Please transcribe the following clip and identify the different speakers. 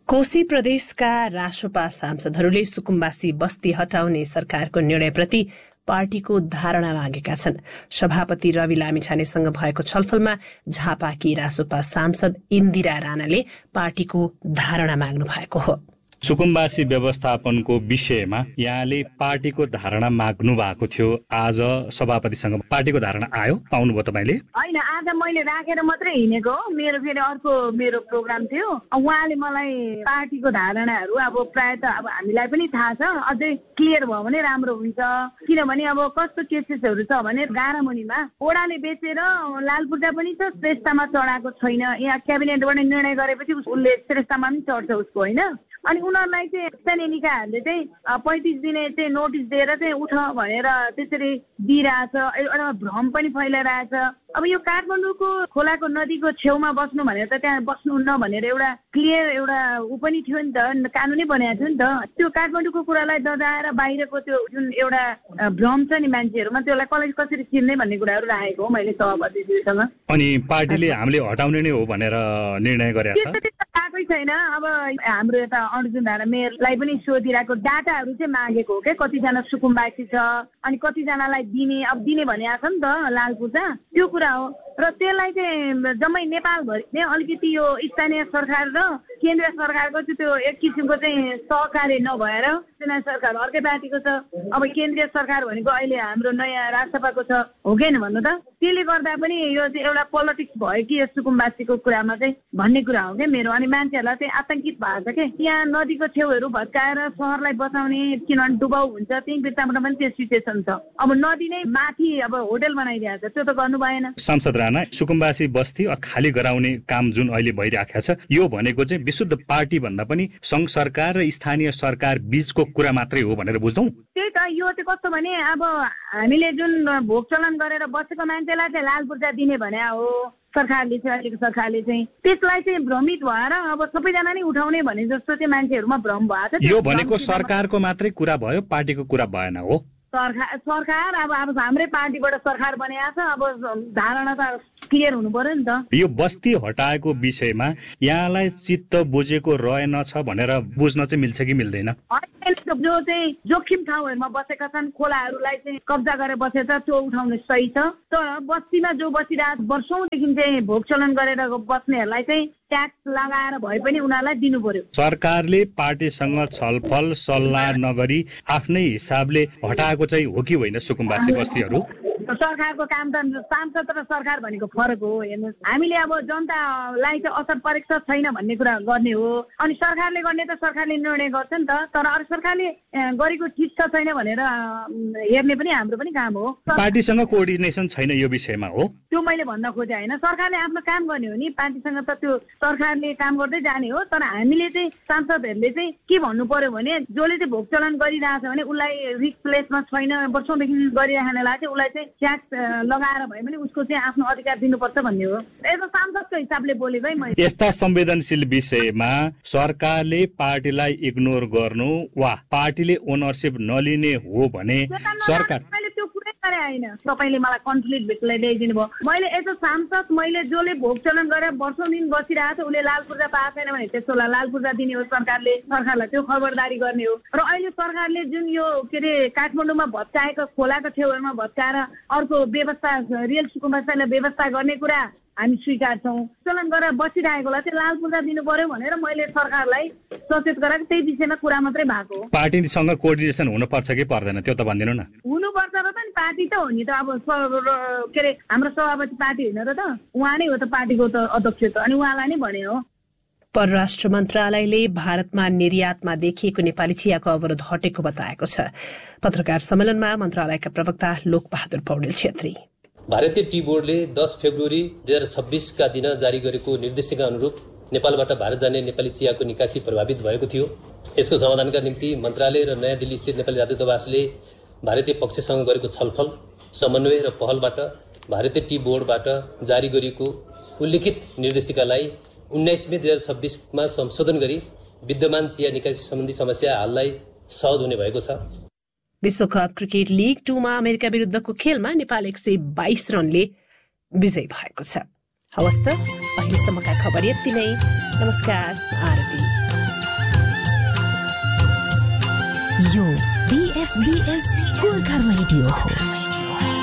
Speaker 1: कोशी प्रदेशका रासोपा सांसदहरूले सुकुम्बासी बस्ती हटाउने सरकारको निर्णयप्रति पार्टीको धारणा मागेका छन्। सभापति रवि लामिछानेसँग भएको छलफलमा झापाकी रासोपा सांसद इन्दिरा राणाले पार्टीको धारणा माग्नु भएको हो।
Speaker 2: सुकुम्बासी व्यवस्थापनको विषयमा यहाँले पार्टीको धारणा माग्नु भएको थियो। आज सभापतिसँग पार्टीको धारणा आयो, पाउनुभयो तपाईँले?
Speaker 3: होइन, आज मैले राखेर मात्रै हिँडेको हो। मेरो फेरि अर्को मेरो प्रोग्राम थियो। उहाँले मलाई पार्टीको धारणाहरू अब प्रायः त अब हामीलाई पनि थाहा छ, अझै क्लियर भयो भने राम्रो हुन्छ। किनभने अब कस्तो केसेसहरू छ भने गारामुनिमा ओडाले बेचेर लालपूर्जा पनि छ, श्रेष्ठमा चढाएको छैन। यहाँ क्याबिनेटबाट निर्णय गरेपछि उसले श्रेष्ठमा पनि चढ्छ उसको, होइन? अनि उनीहरूलाई चाहिँ स्थानीय निकायहरूले चाहिँ 35 दिने चाहिँ नोटिस दिएर चाहिँ उठ भनेर त्यसरी दिइरहेछ। एउटा भ्रम पनि फैलाइरहेछ। अब यो काठमाडौँको खोलाको नदीको छेउमा बस्नु भनेर त त्यहाँ बस्नुहुन्न भनेर एउटा क्लियर एउटा ऊ पनि थियो नि त, कानुनै बनाएको थियो नि त। त्यो काठमाडौँको कुरालाई दजाएर बाहिरको त्यो जुन एउटा भ्रम छ नि मान्छेहरूमा, त्यसलाई कसरी चिन्ने भन्ने कुराहरू राखेको हो मैले सभापतिज्यूसँग।
Speaker 2: अनि पार्टीले हामीले हटाउने नै हो भनेर निर्णय गरेको छ?
Speaker 3: आएकै छैन। अब हाम्रो यता अर्जुन धारा मेयरलाई पनि सोधिरहेको डाटाहरू चाहिँ मागेको हो क्या, कतिजना सुकुम्बासी छ अनि कतिजनालाई दिने, अब दिने भनिएको छ नि त लालपूर्जा, त्यो कुरा हो। र त्यसलाई चाहिँ जम्मै नेपालभरि नै अलिकति यो स्थानीय सरकार र केन्द्रीय सरकारको चाहिँ त्यो एक किसिमको चाहिँ सहकार्य नभएर स्थानीय सरकार अर्कै पार्टीको छ, अब केन्द्रीय सरकार भनेको अहिले हाम्रो नयाँ राष्ट्रपाको छ, हो कि होइन भन्नु त? त्यसले गर्दा पनि यो चाहिँ एउटा पोलिटिक्स भयो कि यो सुकुम्बासीको कुरामा चाहिँ भन्ने कुरा हो क्या मेरो। अनि मान्छेहरूलाई चाहिँ आतंकित भएको छ क्या, यहाँ नदीको छेउहरू भत्काएर सहरलाई बचाउने, किनभने डुबाउ हुन्छ त्यही बित्ताबाट पनि त्यो सिचुएसन छ। अब नदी नै माथि अब होटल बनाइदिएको छ, त्यो त गर्नु भएन।
Speaker 2: सांसद राणा, सुकुम्बासी बस्ती खाली गराउने काम जुन अहिले भइरहेको छ यो भनेको चाहिँ विशुद्ध पार्टी भन्दा पनि संघ सरकार र स्थानीय सरकार बीचको कुरा मात्रै हो भनेर बुझ्छौँ?
Speaker 3: त्यही त, यो चाहिँ कस्तो भने अब हामीले जुन भोग चलन गरेर बसेको मान्छेलाई चाहिँ लालपूर्जा दिने भने हो सरकारले चाहिँ, अहिलेको सरकारले चाहिँ त्यसलाई चाहिँ भ्रमित भएर अब सबैजना नै उठाउने भने जस्तो चाहिँ मान्छेहरूमा भ्रम भएको छ।
Speaker 2: यो भनेको सरकारको मात्रै कुरा भयो, पार्टीको कुरा भएन हो?
Speaker 3: सरकार अब हाम्रै पार्टीबाट सरकार बनिएको छ, अब धारणा त क्लियर हुनु पर्यो नि त।
Speaker 2: यो बस्ती हटाएको विषयमा यहाँलाई चित्त बुझेको रहेनछ भनेर बुझ्न चाहिँ मिल्छ कि मिल्दैन?
Speaker 3: जो चाहिँ जोखिम ठाउँहरूमा बसेका छन्, खोलाहरूलाई चाहिँ कब्जा गरेर बसेछ, त्यो उठाउनु सही छ। तर बस्तीमा जो बसिरहेको वर्षौंदेखि चाहिँ भोग चलन गरेर बस्नेहरूलाई चाहिँ ट्याक्स लगाएर भए पनि उनीहरूलाई दिनु पर्यो।
Speaker 2: सरकारले पार्टीसँग छलफल सल्लाह नगरी आफ्नै हिसाबले हटाएको चाहिँ हो कि होइन सुकुम्बासी बस्तीहरू?
Speaker 3: सरकारको काम त सांसद र सरकार भनेको फरक हो। हेर्नुहोस्, हामीले अब जनतालाई चाहिँ असर परेको छ छैन भन्ने कुरा गर्ने हो, अनि सरकारले गर्ने त सरकारले निर्णय गर्छ नि त। तर अरू सरकारले गरेको ठिक छ छैन भनेर हेर्ने पनि हाम्रो पनि काम हो।
Speaker 2: पार्टीसँग कोअर्डिनेसन छैन यो विषयमा हो,
Speaker 3: त्यो मैले भन्न खोजेँ होइन। सरकारले आफ्नो काम गर्ने हो नि, पार्टीसँग त त्यो सरकारले काम गर्दै जाने हो। तर हामीले चाहिँ सांसदहरूले चाहिँ के भन्नु पर्यो भने जसले चाहिँ भोग चलन गरिरहेछ भने उसलाई रिस्क प्लेसमा छैन, वर्षौंदेखि गरिराख्नेलाई चाहिँ उसलाई चाहिँ ट्याक्स लगाएर भए पनि उसको चाहिँ आफ्नो अधिकार दिनुपर्छ भन्ने हो। यस्तो सांसदको हिसाबले बोलेको है मैले।
Speaker 2: यस्ता संवेदनशील विषयमा सरकारले पार्टीलाई इग्नोर गर्नु वा पार्टीले ओनरसिप नलिने हो भने सरकार
Speaker 3: त्यो कुरै गरे होइन। तपाईँले मलाई कन्फ्लिक्ट ल्याइदिनु भयो। मैले एज अ सांसद मैले जसले भोग चलन गरेर वर्षौंदेखि बसिरहेको छ उसले लालपूर्जा पाएको छैन भने त्यसलाई लालपूर्जा दिने हो सरकारलाई त्यो खबरदारी गर्ने हो। र अहिले सरकारले जुन यो के अरे काठमाडौँमा भत्काएको खोलाको छेउहरूमा भत्काएर अर्को व्यवस्था रियल सुकुम्बासीलाई व्यवस्था गर्ने कुरा हामी स्वीकार्छौँ। चलन गरेर बसिरहेकोलाई चाहिँ लालपूर्जा दिनु पर्यो भनेर मैले सरकारलाई सचेत गराएको, त्यही विषयमा कुरा मात्रै भएको हो।
Speaker 2: पार्टीसँग कोअर्डिनेसन हुनुपर्छ कि पर्दैन त्यो त भनिदिनु न।
Speaker 3: हुनुपर्छ र त नि, पार्टी त हो नि त। अब के अरे हाम्रो सभापति पार्टी होइन र त, उहाँ नै हो त पार्टीको त अध्यक्ष त, अनि उहाँलाई नै भने हो।
Speaker 1: परराष्ट्र मन्त्रालयले भारतमा निर्यातमा देखिएको नेपाली चियाको अवरोध हटेको बताएको छ। पत्रकार सम्मेलनमा मन्त्रालयका प्रवक्ता लोकबहादुर पौडेल छेत्री।
Speaker 4: भारतीय टी बोर्डले 10 फेब्रुअरी 2026 का दिन जारी गरेको निर्देशिका अनुरूप नेपालबाट भारत जाने नेपाली चियाको निकासी प्रभावित भएको थियो। यसको समाधानका निम्ति मन्त्रालय र नयाँ दिल्ली स्थित नेपाली राजदूतावासले भारतीय पक्षसँग गरेको छलफल, समन्वय र पहलबाट भारतीय टी बोर्डबाट जारी गरिएको उल्लिखित निर्देशिकालाई 19 मे 2026 मा संशोधन गरी विद्यमान चिया निकासी सम्बन्धी समस्या हाललाई सहज हुने भएको छ।
Speaker 1: विश्वकप क्रिकेट लिग 2 मा अमेरिका विरुद्धको खेलमा नेपाल 122 रनले विजयी भएको छ। हवस् त, अहिलेसम्मका खबर यति नै। नमस्कार, आरती।
Speaker 5: यो BFBS गोर्खा रेडियो हो।